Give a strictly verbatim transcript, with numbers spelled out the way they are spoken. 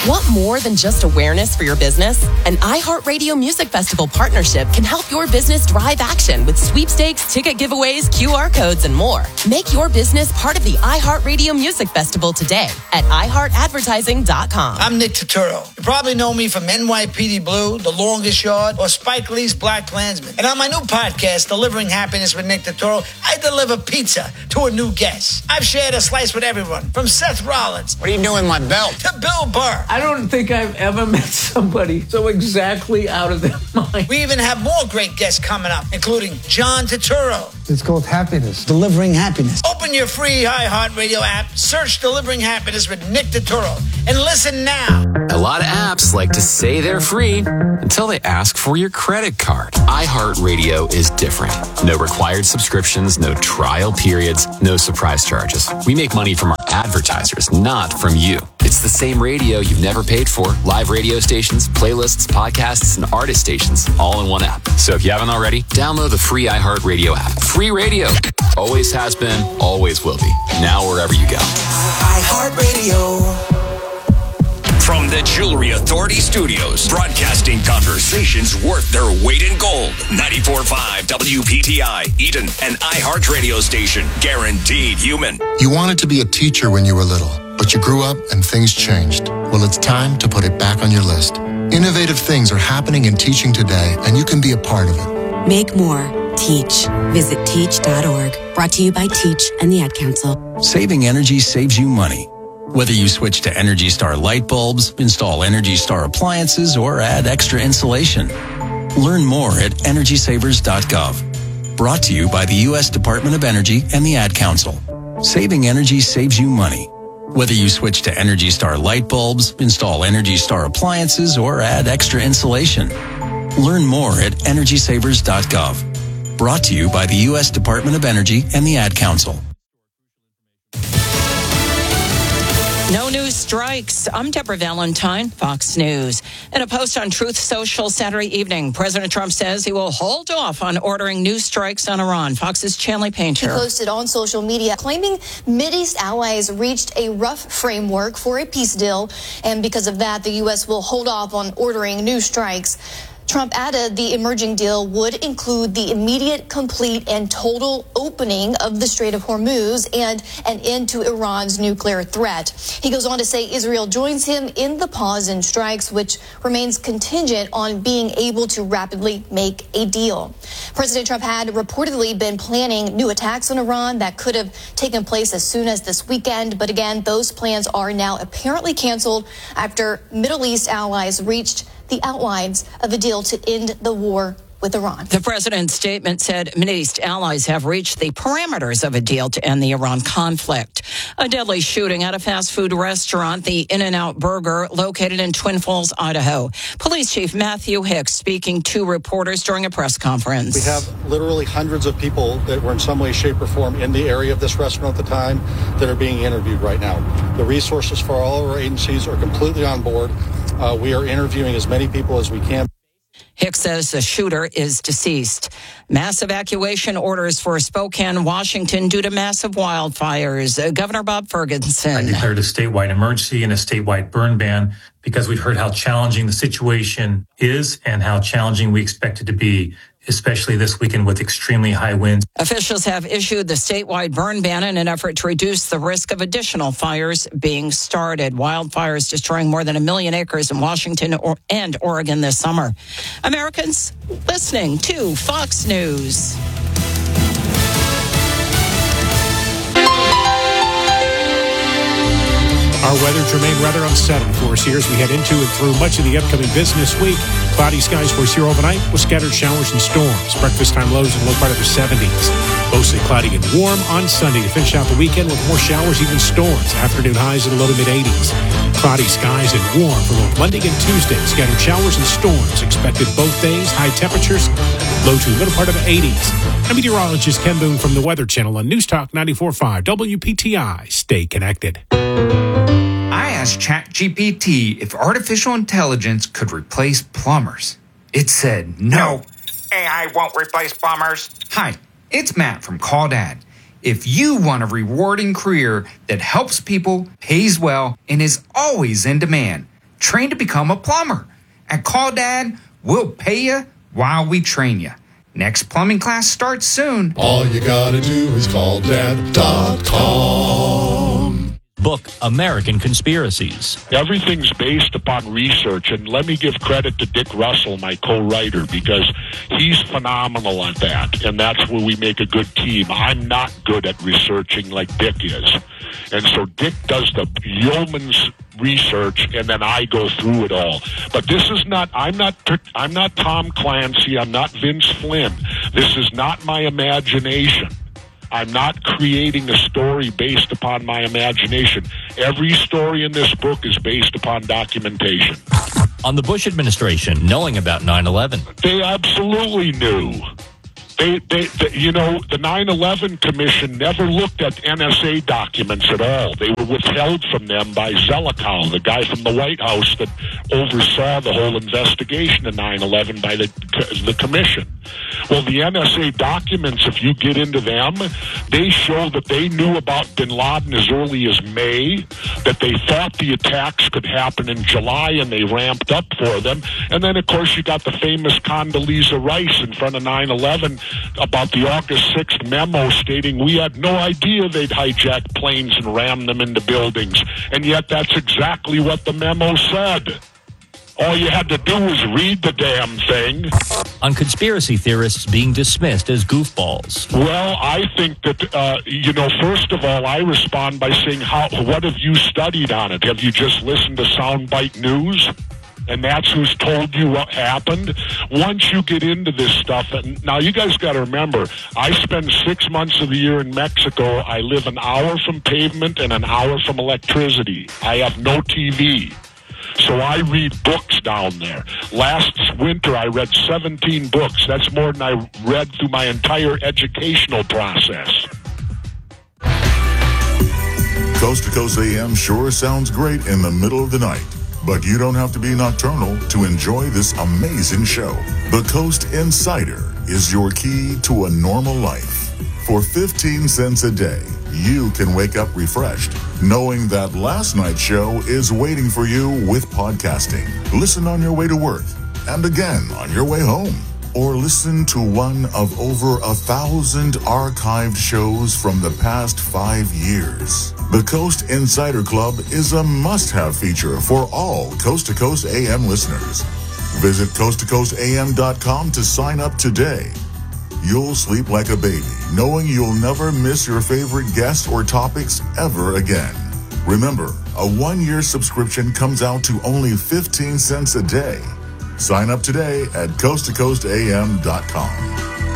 Want more than just awareness for your business? An iHeartRadio Music Festival partnership can help your business drive action with sweepstakes, ticket giveaways, Q R codes, and more. Make your business part of the iHeartRadio Music Festival today at i heart advertising dot com. I'm Nick Turturro. You probably know me from N Y P D Blue, The Longest Yard, or Spike Lee's Black Klansman. And on my new podcast, Delivering Happiness with Nick Turturro, I deliver pizza to a new guest. I've shared a slice with everyone, from Seth Rollins. What are you doing with my belt? To Bill Burr. I don't think I've ever met somebody so exactly out of their mind. We even have more great guests coming up, including John Turturro. It's called Happiness. Delivering Happiness. Open your free iHeartRadio app, search Delivering Happiness with Nick Turturro, and listen now. A lot of apps like to say they're free until they ask for your credit card. iHeartRadio is different. No required subscriptions, no trial periods, no surprise charges. We make money from our advertisers, not from you. It's the same radio you've never paid for. Live radio stations, playlists, podcasts, and artist stations, all in one app. So if you haven't already, download the free iHeartRadio app. Free radio. Always has been, always will be. Now wherever you go. iHeartRadio. From the Jewelry Authority Studios, broadcasting conversations worth their weight in gold. ninety-four point five W P T I, Eden, an iHeart radio station, guaranteed human. You wanted to be a teacher when you were little, but you grew up and things changed. Well, it's time to put it back on your list. Innovative things are happening in teaching today, and you can be a part of it. Make more. Teach. Visit teach dot org. Brought to you by Teach and the Ad Council. Saving energy saves you money. Whether you switch to Energy Star light bulbs, install Energy Star appliances, or add extra insulation. Learn more at energy savers dot gov. Brought to you by the U S Department of Energy and the Ad Council. Saving energy saves you money. Whether you switch to Energy Star light bulbs, install Energy Star appliances, or add extra insulation. Learn more at energy savers dot gov. Brought to you by the U S Department of Energy and the Ad Council. No new strikes. I'm Deborah Valentine, Fox News. In a post on Truth Social Saturday evening, President Trump says he will hold off on ordering new strikes on Iran. Fox's Chanley Painter. He posted on social media claiming Mideast allies reached a rough framework for a peace deal, and because of that, the U S will hold off on ordering new strikes. Trump added the emerging deal would include the immediate, complete, and total opening of the Strait of Hormuz and an end to Iran's nuclear threat. He goes on to say Israel joins him in the pause in strikes, which remains contingent on being able to rapidly make a deal. President Trump had reportedly been planning new attacks on Iran that could have taken place as soon as this weekend. But again, those plans are now apparently canceled after Middle East allies reached the outlines of a deal to end the war with Iran. The president's statement said Mideast allies have reached the parameters of a deal to end the Iran conflict. A deadly shooting at a fast food restaurant, the In-N-Out Burger, located in Twin Falls, Idaho. Police Chief Matthew Hicks speaking to reporters during a press conference. We have literally hundreds of people that were in some way, shape, or form in the area of this restaurant at the time that are being interviewed right now. The resources for all of our agencies are completely on board. Uh, we are interviewing as many people as we can. Hicks says the shooter is deceased. Mass evacuation orders for Spokane, Washington, due to massive wildfires. Uh, Governor Bob Ferguson. I declared a statewide emergency and a statewide burn ban because we've heard how challenging the situation is and how challenging we expect it to be, especially this weekend with extremely high winds. Officials have issued the statewide burn ban in an effort to reduce the risk of additional fires being started. Wildfires destroying more than a million acres in Washington and Oregon this summer. Americans listening to Fox News. Our weather to remain rather unsettled for us here as we head into and through much of the upcoming business week. Cloudy skies for us here overnight with scattered showers and storms. Breakfast time lows in the low part of the seventies. Mostly cloudy and warm on Sunday to finish out the weekend with more showers, even storms. Afternoon highs in the low to mid-eighties. Cloudy skies and warm for both Monday and Tuesday. Scattered showers and storms expected both days. High temperatures low to middle part of the eighties. I'm meteorologist Ken Boone from the Weather Channel on News Talk ninety-four point five W P T I. Stay connected. I asked ChatGPT if artificial intelligence could replace plumbers. It said no. A I won't replace plumbers. Hi, it's Matt from Call Dad. If you want a rewarding career that helps people, pays well, and is always in demand, Train to become a plumber. At Call Dad, we'll pay you while we train you. Next plumbing class starts soon. All you gotta do is call dad dot com. Book American Conspiracies. Everything's based upon research, and let me give credit to Dick Russell, my co-writer, because he's phenomenal at that, and that's where we make a good team. I'm not good at researching like Dick is, and so Dick does the yeoman's research, and then I go through it all. But this is not, I'm not, I'm not Tom Clancy, I'm not Vince Flynn. This is not my imagination. I'm not creating a story based upon my imagination. Every story in this book is based upon documentation. On the Bush administration, knowing about nine eleven. They absolutely knew. They, they, they, you know, the nine eleven Commission never looked at N S A documents at all. They were withheld from them by Zelikow, the guy from the White House that oversaw the whole investigation of nine eleven by the, the Commission. Well, the N S A documents, if you get into them, they show that they knew about bin Laden as early as May, that they thought the attacks could happen in July, and they ramped up for them. And then, of course, you got the famous Condoleezza Rice in front of nine eleven about the August sixth memo stating we had no idea they'd hijack planes and ram them into buildings. And yet that's exactly what the memo said. All you had to do was read the damn thing. On conspiracy theorists being dismissed as goofballs. Well, I think that, uh, you know, first of all, I respond by saying, how, what have you studied on it? Have you just listened to Soundbite News? And that's who's told you what happened. Once you get into this stuff, and now you guys got to remember, I spend six months of the year in Mexico. I live an hour from pavement and an hour from electricity. I have no T V. So I read books down there. Last winter, I read seventeen books. That's more than I read through my entire educational process. Coast to Coast A M sure sounds great in the middle of the night. But you don't have to be nocturnal to enjoy this amazing show. The Coast Insider is your key to a normal life. For fifteen cents a day, you can wake up refreshed, knowing that last night's show is waiting for you with podcasting. Listen on your way to work, and again on your way home. Or listen to one of over a thousand archived shows from the past five years. The Coast Insider Club is a must-have feature for all Coast to Coast A M listeners. Visit coast to coast a m dot com to sign up today. You'll sleep like a baby, knowing you'll never miss your favorite guests or topics ever again. Remember, a one-year subscription comes out to only fifteen cents a day. Sign up today at coast to coast a m dot com.